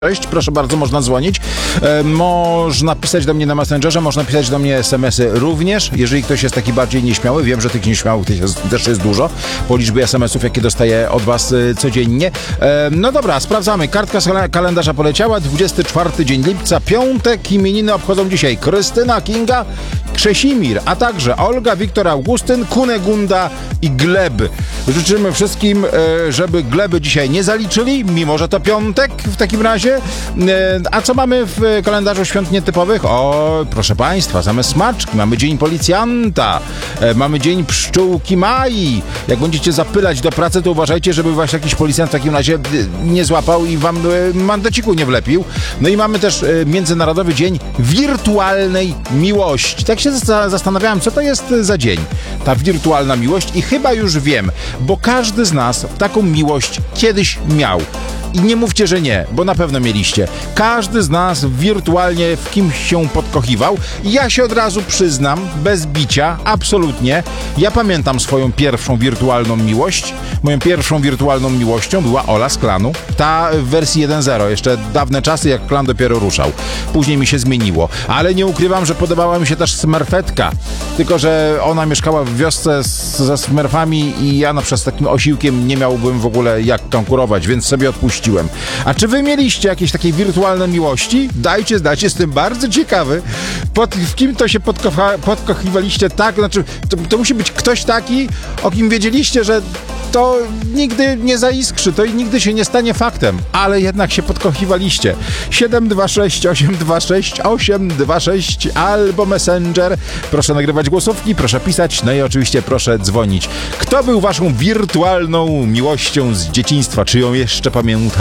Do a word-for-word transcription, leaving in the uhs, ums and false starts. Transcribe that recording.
Cześć, proszę bardzo, można dzwonić, e, można pisać do mnie na Messengerze, można pisać do mnie es em esy również, jeżeli ktoś jest taki bardziej nieśmiały. Wiem, że tych nieśmiałych też jest dużo, po liczbie es em esów, jakie dostaję od was e, codziennie. E, no dobra, sprawdzamy. Kartka z kalendarza poleciała, dwudziesty czwarty dzień lipca, piątek. Imieniny obchodzą dzisiaj Krystyna, Kinga, Krzesimir, a także Olga, Wiktor, Augustyn, Kunegunda i Gleb. Życzymy wszystkim, e, żeby Gleby dzisiaj nie zaliczyli, mimo że to piątek w takim razie. A co mamy w kalendarzu świąt nietypowych? O, proszę Państwa, same smaczki. Mamy Dzień Policjanta, mamy Dzień Pszczółki Mai. Jak będziecie zapylać do pracy, to uważajcie, żeby was jakiś policjant w takim razie nie złapał i wam mandeciku nie wlepił. No i mamy też Międzynarodowy Dzień Wirtualnej Miłości. Tak się zastanawiałem, co to jest za dzień, ta wirtualna miłość, i chyba już wiem, bo każdy z nas taką miłość kiedyś miał. I nie mówcie, że nie, bo na pewno mieliście. Każdy z nas wirtualnie w kimś się podkochiwał. I ja się od razu przyznam, bez bicia, absolutnie. Ja pamiętam swoją pierwszą wirtualną miłość. Moją pierwszą wirtualną miłością była Ola z Klanu. Ta w wersji jeden zero, jeszcze dawne czasy, jak Klan dopiero ruszał. Później mi się zmieniło. Ale nie ukrywam, że podobała mi się też Smurfetka. Tylko że ona mieszkała w wiosce z, ze Smurfami i ja no, przez takim osiłkiem nie miałbym w ogóle jak konkurować, więc sobie odpuściłem. A czy wy mieliście jakieś takie wirtualne miłości? Dajcie znać, jestem bardzo ciekawy. Pod, w kim to się podkocha, podkochiwaliście tak? Znaczy, to, to musi być ktoś taki, o kim wiedzieliście, że to nigdy nie zaiskrzy, to i nigdy się nie stanie faktem, ale jednak się podkochiwaliście. siedem dwa sześć osiem dwa sześć osiem dwa sześć albo Messenger. Proszę nagrywać głosówki, proszę pisać, no i oczywiście proszę dzwonić. Kto był waszą wirtualną miłością z dzieciństwa? Czy ją jeszcze pamięta?